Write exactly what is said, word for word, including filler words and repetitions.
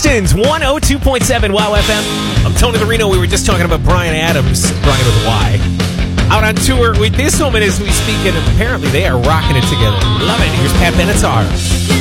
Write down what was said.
Houston's one oh two point seven Wow F M. I'm Tony Marino. We were just talking about Bryan Adams, Bryan with a Y, out on tour with this woman as we speak, and apparently they are rocking it together. Love it. Here's Pat Benatar.